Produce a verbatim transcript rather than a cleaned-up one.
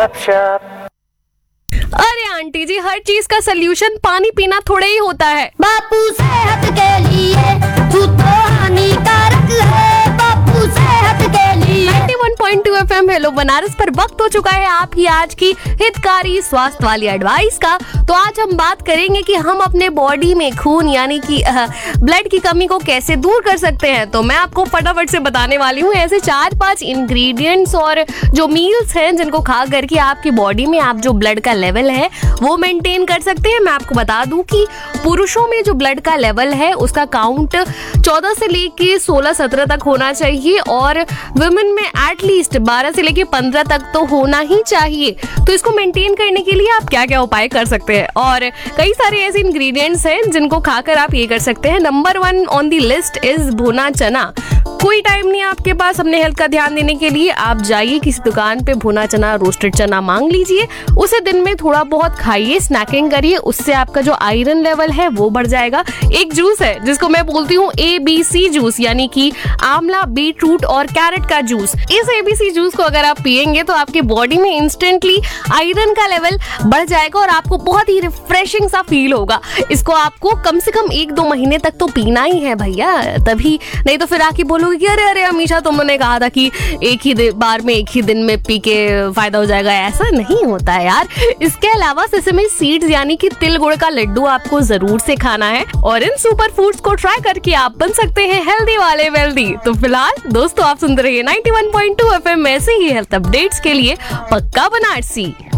गपशप। अरे आंटी जी, हर चीज का सलूशन पानी पीना थोड़े ही होता है। बापू सेहत के लिए दूध तो हानिकारक है, बापू सेहत के लिए। इक्यानवे पॉइंट दो एफएम हेलो बनारस पर वक्त हो चुका है आपकी आज की हितकारी स्वास्थ्य वाली एडवाइस का। तो आज हम बात करेंगे कि हम अपने बॉडी में खून यानी कि ब्लड की कमी को कैसे दूर कर सकते हैं। तो मैं आपको फटाफट से बताने वाली हूँ ऐसे चार पांच इंग्रेडिएंट्स और जो मील्स हैं जिनको खा करके आपकी बॉडी में आप जो ब्लड का लेवल है वो मेंटेन कर सकते हैं। मैं आपको बता दूं कि पुरुषों में जो ब्लड का लेवल है उसका काउंट चौदह से लेके सोलह सत्रह तक होना चाहिए और वुमेन में एटलीस्ट बारह से लेके पंद्रह तक तो होना ही चाहिए। तो इसको मेंटेन करने के लिए आप क्या क्या उपाय कर सकते हैं और कई सारे ऐसे इंग्रेडिएंट्स हैं जिनको खाकर आप ये कर सकते हैं। Number one on the list is भुना चना। कोई टाइम नहीं आपके पास अपने हेल्थ का ध्यान देने के लिए, आप जाइए किसी दुकान पे भुना चना रोस्टेड चना मांग लीजिए, उसे दिन में थोड़ा बहुत खाइए, स्नैकिंग करिए, उससे आपका जो आयरन लेवल है वो बढ़ जाएगा। एक जूस है जिसको मैं बोलती हूँ ए बी सी जूस यानी कि आंवला, बीट रूट और कैरेट का जूस। इस ए बी सी जूस को अगर आप पियेंगे तो आपकी बॉडी में इंस्टेंटली आयरन का लेवल बढ़ जाएगा और आपको बहुत ही रिफ्रेशिंग सा फील होगा। इसको आपको कम से कम एक दो महीने तक तो पीना ही है भैया, तभी नहीं तो फिर आके बोलोगे कि अरे अरे हमेशा तुमने कहा था कि एक ही बार में एक ही दिन में पी के फायदा हो जाएगा। ऐसा नहीं होता है यार। इसके अलावा सेसमी सीड्स यानी कि तिल गुड़ का लड्डू आपको जरूर से खाना है और इन सुपर फूड्स को ट्राई करके आप बन सकते हैं हेल्दी वाले वेल्दी। तो फिलहाल दोस्तों आप सुनते रहिए इक्यानवे पॉइंट दो एफएम ऐसे ही हेल्थ अपडेट्स के लिए पक्का बनारसी।